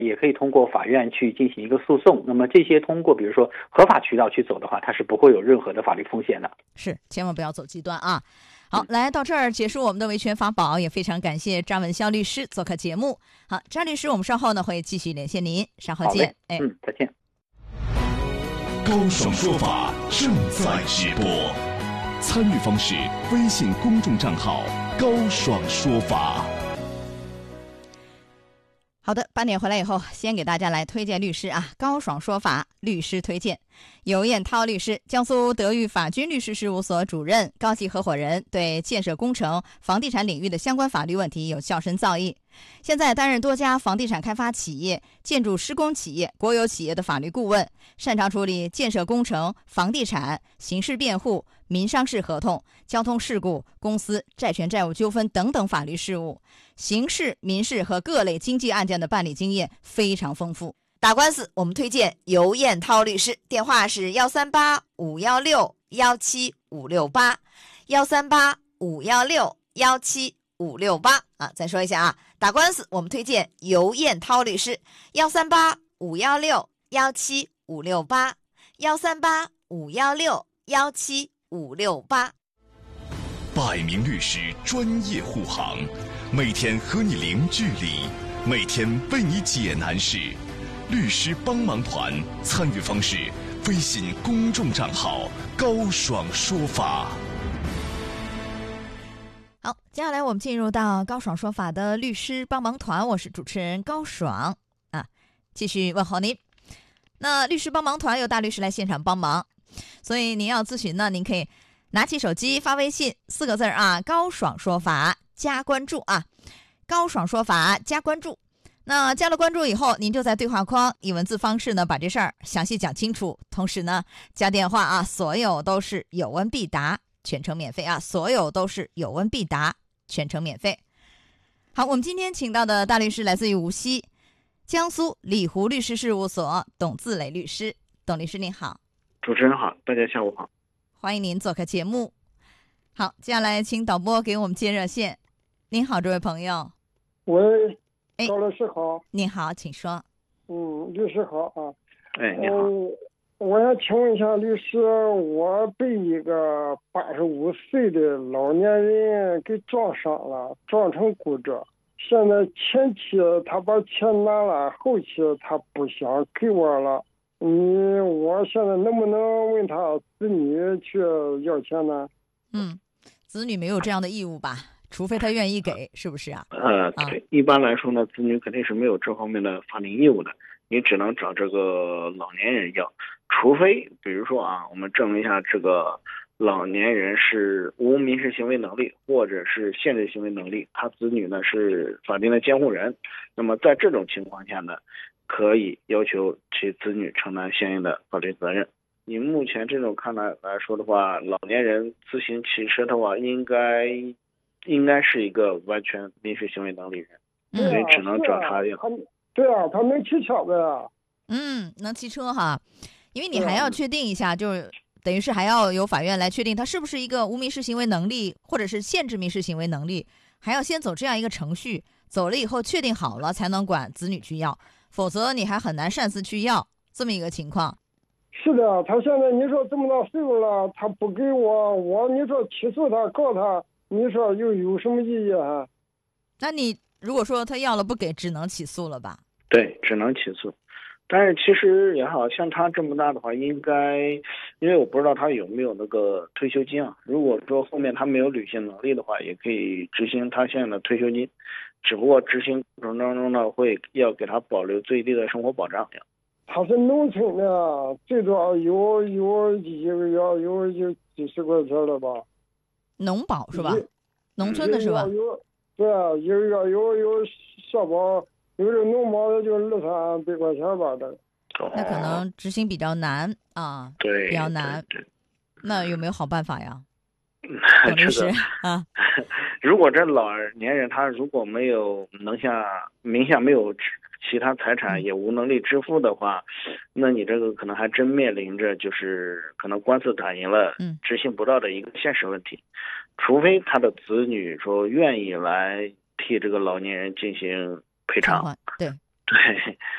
也可以通过法院去进行一个诉讼。那么这些通过比如说合法渠道去走的话，它是不会有任何的法律风险的。 是，千万不要走极端啊。好，来到这儿结束我们的维权法宝，也非常感谢张文霄律师做客节目。好，张律师，我们稍后呢会继续连线您，稍后见。 再见。 高爽说法正在直播，参与方式：微信公众账号高爽说法。 好的，8点回来以后，先给大家来推荐律师啊，高爽说法律师推荐。尤彦涛律师，江苏德裕法军律师事务所主任、高级合伙人，对建设工程、房地产领域的相关法律问题有较深造诣。现在担任多家房地产开发企业、建筑施工企业、国有企业的法律顾问，擅长处理建设工程、房地产、刑事辩护、民商事合同、交通事故、公司债权债务纠纷等等法律事务，刑事、民事和各类经济案件的办理经验非常丰富。打官司我们推荐尤彦涛律师，电话是138-516-17568，138-516-17568啊。再说一下啊，打官司我们推荐尤彦涛律师，138-516-17568，138-516-17568。 100名律师专业护航，每天和你零距离，每天为你解难事。律师帮忙团参与方式：微信公众账号高爽说法。 好，接下来我们进入到高爽说法的律师帮忙团，我是主持人高爽啊，继续问候您。那律师帮忙团有大律师来现场帮忙，所以您要咨询呢，您可以拿起手机发微信4个字啊，高爽说法加关注啊，高爽说法加关注。那加了关注以后，您就在对话框以文字方式呢把这事儿详细讲清楚，同时呢加电话啊，所有都是有问必答，全程免费啊，所有都是有问必答，全程免费。好，我们今天请到的大律师来自于无锡江苏理湖律师事务所董自磊律师。董律师您好。 主持人好，大家下午好， 欢迎您做客节目。好，接下来请导播给我们接热线。您好，这位朋友。 喂，高律师好。 您好，请说。 律师好啊。 你好。 我想请问一下律师，我被一个85岁的老年人给撞伤了，撞成骨折。现在前期他把钱拿了，后期他不想给我了。我现在能不能问他子女去要钱呢？ 子女没有这样的义务吧？除非他愿意给，是不是啊？ 对，一般来说呢，子女肯定是没有这方面的法定义务的，你只能找这个老年人要，除非比如说啊，我们证明一下这个老年人是无民事行为能力或者是限制行为能力，他子女呢是法定的监护人，那么在这种情况下呢，可以要求其子女承担相应的法律责任。你目前这种看来说的话，老年人自行骑车的话，应该是一个完全民事行为能力人，所以只能找他要。 对啊，他能骑车的。 能骑车哈，因为你还要确定一下，就是等于是还要由法院来确定他是不是一个无民事行为能力，或者是限制民事行为能力，还要先走这样一个程序，走了以后确定好了才能管子女去要，否则你还很难擅自去要，这么一个情况。 是的，他现在你说这么大岁数了，他不给我你说起诉他告他，你说又有什么意义啊？ 那你如果说他要了不给，只能起诉了吧？ 对，只能起诉。但是其实也好像他这么大的话，应该，因为我不知道他有没有那个退休金啊。如果说后面他没有履行能力的话，也可以执行他现在的退休金，只不过执行过程当中呢，会要给他保留最低的生活保障。 他是农村的，最多有一个月有几十块钱了吧？ 农保是吧？农村的是吧？ 对啊，一个月有社保，有这农保的就200-300块钱吧，这个。 那可能执行比较难啊， 对， 比较难。 对。 那有没有好办法呀？ 董律师啊， 如果这老年人他如果没有名下没有其他财产，也无能力支付的话，那你这个可能还真面临着就是可能官司打赢了，执行不到的一个现实问题。除非他的子女说愿意来替这个老年人进行赔偿。 对。